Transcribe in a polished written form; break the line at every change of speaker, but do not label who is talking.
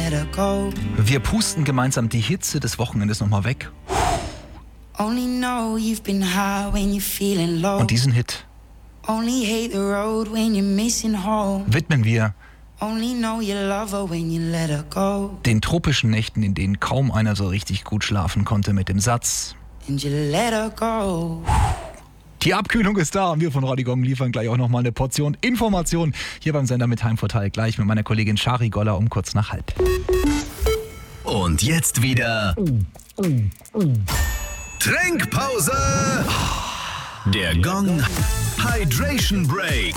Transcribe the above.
let her go.
Wir pusten gemeinsam die Hitze des Wochenendes nochmal weg.
Only know you've been high when you're feeling low.
Und diesen Hit
Only hate the road when you're missing home.
widmen wir
Only know you love her when you let her go.
den tropischen Nächten, in denen kaum einer so richtig gut schlafen konnte, mit dem Satz:
And you let her go.
Die Abkühlung ist da und wir von Radio Gong liefern gleich auch nochmal eine Portion Information hier beim Sender mit Heimvorteil. Gleich mit meiner Kollegin Shari Goller um kurz nach 12:30.
Und jetzt wieder Trinkpause. Der Gong Hydration Break.